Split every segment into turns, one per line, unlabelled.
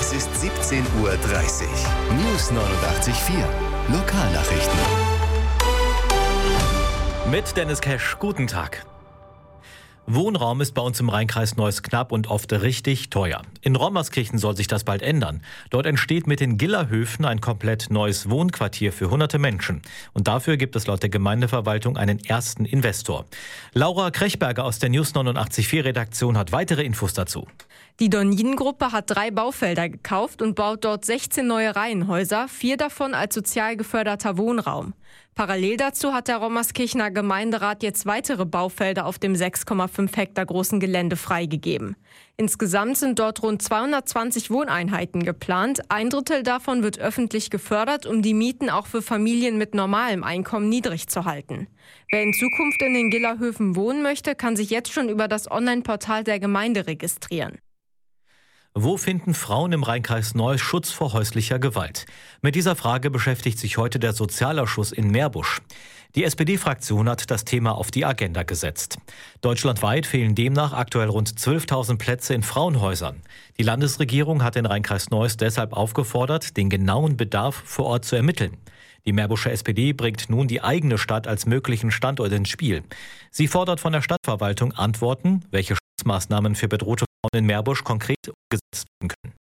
Es ist 17:30 Uhr. News 89.4. Lokalnachrichten.
Mit Dennis Kesch, guten Tag. Wohnraum ist bei uns im Rheinkreis Neuss knapp und oft richtig teuer. In Rommerskirchen soll sich das bald ändern. Dort entsteht mit den Gillerhöfen ein komplett neues Wohnquartier für hunderte Menschen. Und dafür gibt es laut der Gemeindeverwaltung einen ersten Investor. Laura Krechberger aus der News 89.4 Redaktion hat weitere Infos dazu.
Die Dorniden-Gruppe hat 3 Baufelder gekauft und baut dort 16 neue Reihenhäuser, 4 davon als sozial geförderter Wohnraum. Parallel dazu hat der Rommerskirchener Gemeinderat jetzt weitere Baufelder auf dem 6,5 Hektar großen Gelände freigegeben. Insgesamt sind dort rund 220 Wohneinheiten geplant. 1/3 davon wird öffentlich gefördert, um die Mieten auch für Familien mit normalem Einkommen niedrig zu halten. Wer in Zukunft in den Gillerhöfen wohnen möchte, kann sich jetzt schon über das Online-Portal der Gemeinde registrieren.
Wo finden Frauen im Rheinkreis Neuss Schutz vor häuslicher Gewalt? Mit dieser Frage beschäftigt sich heute der Sozialausschuss in Meerbusch. Die SPD-Fraktion hat das Thema auf die Agenda gesetzt. Deutschlandweit fehlen demnach aktuell rund 12.000 Plätze in Frauenhäusern. Die Landesregierung hat den Rheinkreis Neuss deshalb aufgefordert, den genauen Bedarf vor Ort zu ermitteln. Die Meerbuscher SPD bringt nun die eigene Stadt als möglichen Standort ins Spiel. Sie fordert von der Stadtverwaltung Antworten, welche Schutzmaßnahmen für bedrohte Frauen in Meerbusch konkret umgesetzt werden können.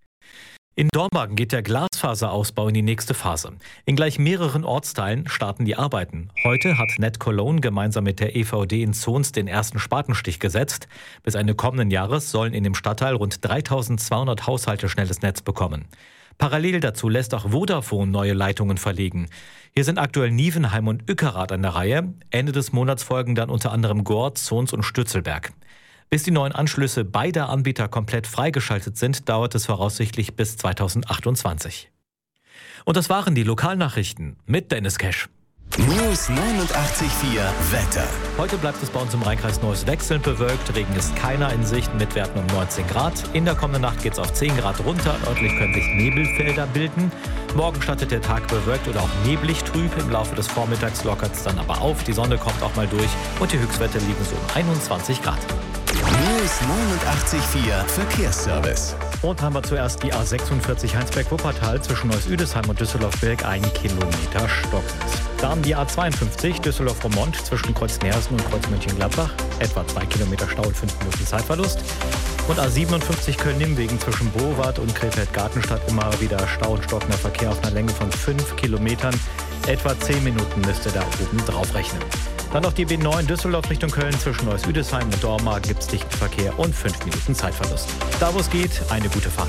In Dormagen geht der Glasfaserausbau in die nächste Phase. In gleich mehreren Ortsteilen starten die Arbeiten. Heute hat NetCologne gemeinsam mit der EVD in Zons den ersten Spatenstich gesetzt. Bis Ende kommenden Jahres sollen in dem Stadtteil rund 3.200 Haushalte schnelles Netz bekommen. Parallel dazu lässt auch Vodafone neue Leitungen verlegen. Hier sind aktuell Nievenheim und Ueckerath an der Reihe. Ende des Monats folgen dann unter anderem Gort, Zons und Stützelberg. Bis die neuen Anschlüsse beider Anbieter komplett freigeschaltet sind, dauert es voraussichtlich bis 2028. Und das waren die Lokalnachrichten mit Dennis Kesch.
News 89.4 Wetter.
Heute bleibt es bei uns im Rheinkreis Neuss wechselnd bewölkt. Regen ist keiner in Sicht mit Werten um 19 Grad. In der kommenden Nacht geht es auf 10 Grad runter. Örtlich können sich Nebelfelder bilden. Morgen startet der Tag bewölkt oder auch neblig trüb. Im Laufe des Vormittags lockert es dann aber auf. Die Sonne kommt auch mal durch und die Höchstwerte liegen so um 21 Grad.
News 89.4 Verkehrsservice.
Und haben wir zuerst die A46 Heinsberg-Wuppertal zwischen Neuss-Üdesheim und Düsseldorf-Berg 1 Kilometer stockend. Dann die A52 Düsseldorf-Roermond zwischen Kreuz Neersen und Kreuz Mönchengladbach, etwa 2 Kilometer Stau und 5 Minuten Zeitverlust. Und A57 Köln-Nimwegen zwischen Boowart und Krefeld-Gartenstadt immer wieder Stau und stockender Verkehr auf einer Länge von 5 Kilometern. Etwa 10 Minuten müsst ihr da oben drauf rechnen. Dann noch die B9 Düsseldorf Richtung Köln zwischen Neuss-Üdesheim und Dormagen gibt es dichten Verkehr und 5 Minuten Zeitverlust. Da wo es geht, eine gute Fahrt.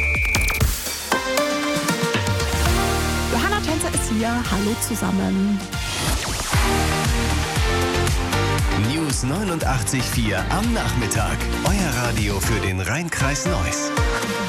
Johanna Tänzer ist hier. Hallo zusammen.
News 89.4 am Nachmittag. Euer Radio für den Rheinkreis Neuss.